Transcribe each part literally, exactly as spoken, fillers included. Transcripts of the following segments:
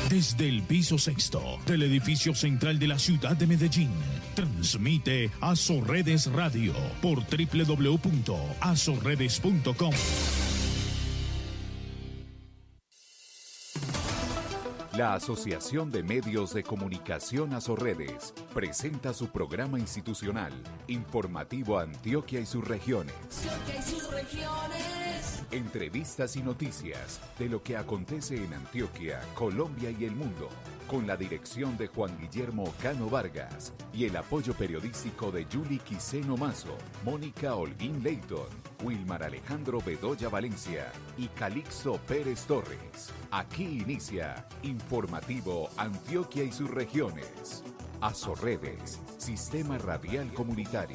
Desde el piso sexto del edificio central de la ciudad de Medellín, transmite Azorredes Radio por doble u doble u doble u punto azorredes punto com. La Asociación de Medios de Comunicación Azorredes presenta su programa institucional informativo Antioquia y sus regiones. Antioquia y sus regiones. Entrevistas y noticias de lo que acontece en Antioquia, Colombia y el mundo, con la dirección de Juan Guillermo Cano Vargas y el apoyo periodístico de Julie Quiseno Mazo, Mónica Holguín Leighton, Wilmar Alejandro Bedoya Valencia y Calixto Pérez Torres. Aquí inicia Informativo Antioquia y sus regiones. Azorredes, Sistema Radial Comunitario.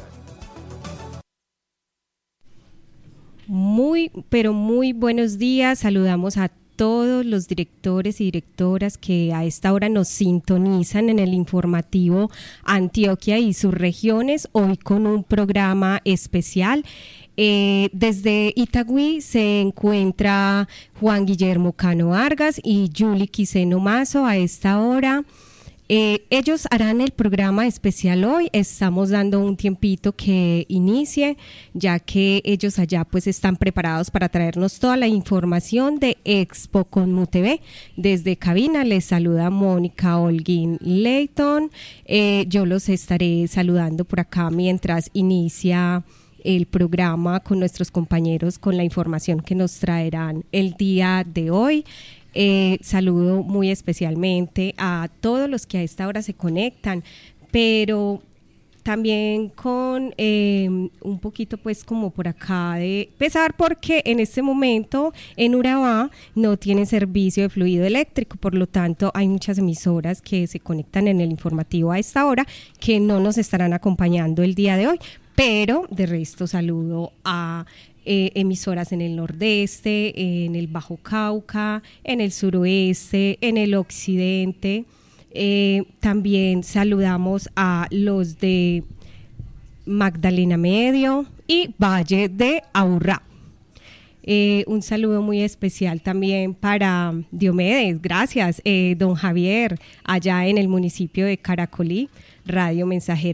Muy, pero muy buenos días. Saludamos a todos los directores y directoras que a esta hora nos sintonizan en el informativo Antioquia y sus regiones, hoy con un programa especial. Eh, desde Itagüí se encuentra Juan Guillermo Cano Vargas y Julie Quiseno Mazo a esta hora. Eh, ellos harán el programa especial hoy. Estamos dando un tiempito que inicie, ya que ellos allá pues están preparados para traernos toda la información de Expo Conmu T V. Desde cabina les saluda Mónica Holguín Leighton. Eh, yo los estaré saludando por acá mientras inicia el programa con nuestros compañeros con la información que nos traerán el día de hoy. Eh, saludo muy especialmente a todos los que a esta hora se conectan, pero también con eh, un poquito pues como por acá de pesar, porque en este momento en Urabá no tienen servicio de fluido eléctrico, por lo tanto hay muchas emisoras que se conectan en el informativo a esta hora que no nos estarán acompañando el día de hoy, pero de resto saludo a Eh, emisoras en el nordeste, en el Bajo Cauca, en el suroeste, en el occidente. Eh, también saludamos a los de Magdalena Medio y Valle de Aburrá. Eh, un saludo muy especial también para Diomedes, gracias, eh, don Javier, allá en el municipio de Caracolí, Radio Mensajero